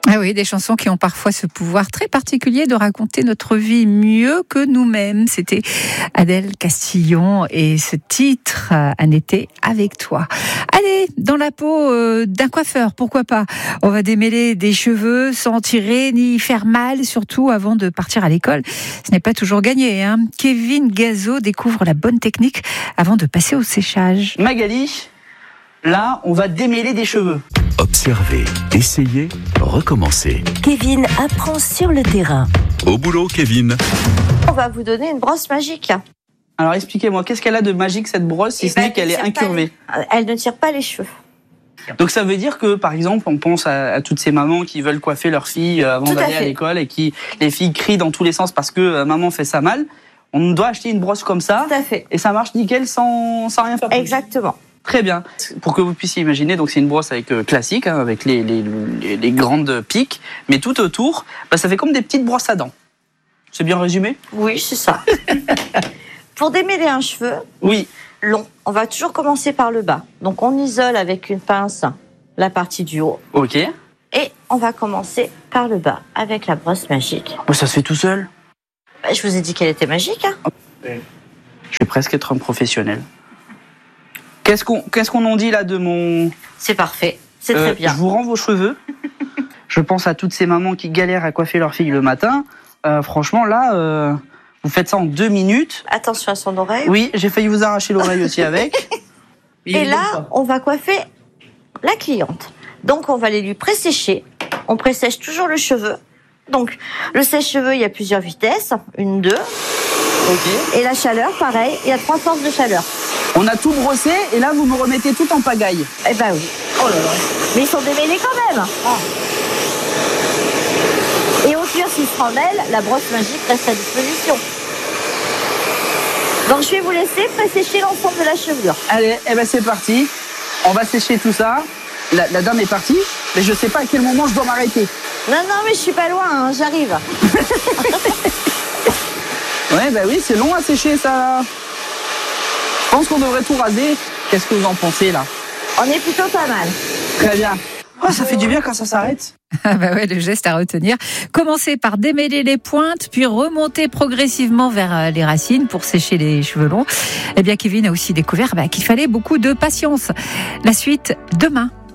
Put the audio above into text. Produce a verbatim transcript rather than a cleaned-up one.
Ah oui, des chansons qui ont parfois ce pouvoir très particulier de raconter notre vie mieux que nous-mêmes. C'était Adèle Castillon et ce titre, Un été avec toi. Allez, dans la peau euh, d'un coiffeur, pourquoi pas. On va démêler des cheveux sans tirer ni faire mal, surtout avant de partir à l'école. Ce n'est pas toujours gagné, hein. Kevin Gazo découvre la bonne technique avant de passer au séchage. Magali, là, on va démêler des cheveux. Observez, essayez, recommencez. Kevin apprend sur le terrain. Au boulot, Kevin. On va vous donner une brosse magique. Alors expliquez-moi, qu'est-ce qu'elle a de magique cette brosse, si Eh ce ben, n'est qu'elle est elle ne tire incurvée? pas les- Elle ne tire pas les cheveux. Donc ça veut dire que, par exemple, on pense à, à toutes ces mamans qui veulent coiffer leurs filles euh, avant Tout à d'aller à, fait. l'école et qui, les filles crient dans tous les sens parce que euh, maman fait ça mal. On doit acheter une brosse comme ça Tout à fait. et ça marche nickel sans, sans rien faire plus. Exactement. Très bien. Pour que vous puissiez imaginer, donc c'est une brosse avec euh, classique, hein, avec les, les, les, les grandes piques, mais tout autour, bah, ça fait comme des petites brosses à dents. C'est bien résumé? Oui, c'est ça. Pour démêler un cheveu Oui. long, on va toujours commencer par le bas. Donc on isole avec une pince la partie du haut. Ok. Et on va commencer par le bas avec la brosse magique. Bah, ça se fait tout seul. Bah, je vous ai dit qu'elle était magique. Hein. Je vais presque être un professionnel. Qu'est-ce qu'on qu'est-ce qu'on en dit là de mon... C'est parfait. C'est Euh, très bien. Je vous rends vos cheveux. Je pense à toutes ces mamans qui galèrent à coiffer leur fille le matin. Euh, franchement, là, euh, vous faites ça en deux minutes. Attention à son oreille. Oui, j'ai failli vous arracher l'oreille aussi avec. Et là, on va coiffer la cliente. Donc, on va les lui présécher. On pressèche toujours le cheveu. Donc, le sèche-cheveux, il y a plusieurs vitesses. Une, deux. Ok. Et la chaleur, pareil. Il y a trois forces de chaleur. On a tout brossé et là, vous me remettez tout en pagaille. Eh ben oui. Oh là là. Mais ils sont démêlés quand même. Et au pire, s'ils se remêlent, la brosse magique reste à disposition. Donc, je vais vous laisser présécher l'ensemble de la chevelure. Allez, eh ben c'est parti. On va sécher tout ça. La, la dame est partie, mais je sais pas à quel moment je dois m'arrêter. Non, non, mais je suis pas loin, hein, j'arrive. Ouais, bah oui, c'est long à sécher ça. Je pense qu'on devrait tout raser. Qu'est-ce que vous en pensez là? On est plutôt pas mal. Très bien. Oh, ça fait du bien quand ça s'arrête. Ah bah ouais, le geste à retenir. Commencer par démêler les pointes, puis remonter progressivement vers les racines pour sécher les cheveux longs. Eh bien, Kevin a aussi découvert bah, qu'il fallait beaucoup de patience. La suite demain.